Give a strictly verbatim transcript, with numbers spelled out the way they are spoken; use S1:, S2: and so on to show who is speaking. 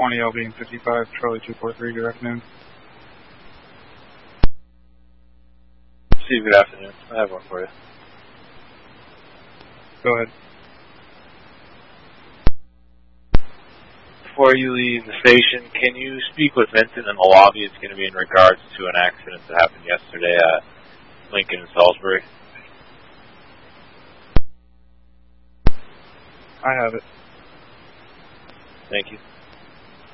S1: twenty L B and fifty-five, Charlie two four three, good afternoon.
S2: Steve, good afternoon. I have one for you.
S1: Go ahead.
S2: Before you leave the station, can you speak with Vincent in the lobby? It's going to be in regards to an accident that happened yesterday at Lincoln and Salisbury.
S1: I have it.
S2: Thank you.